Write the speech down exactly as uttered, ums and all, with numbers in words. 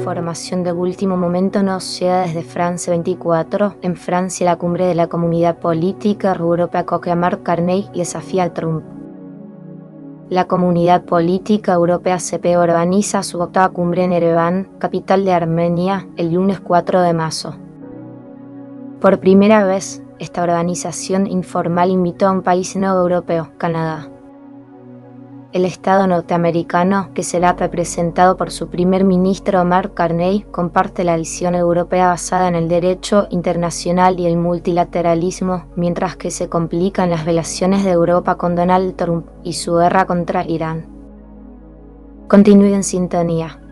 información de último momento nos llega desde France veinticuatro. En Francia, la cumbre de la Comunidad Política europea acoge a Mark Carney y desafía a Trump. La Comunidad Política Europea C P organiza su octava cumbre en Ereván, capital de Armenia, el lunes cuatro de marzo. Por primera vez, esta organización informal invitó a un país no europeo, Canadá. El Estado norteamericano, que será representado por su primer ministro Mark Carney, comparte la visión europea basada en el derecho internacional y el multilateralismo, mientras que se complican las relaciones de Europa con Donald Trump y su guerra contra Irán. Continúe en sintonía.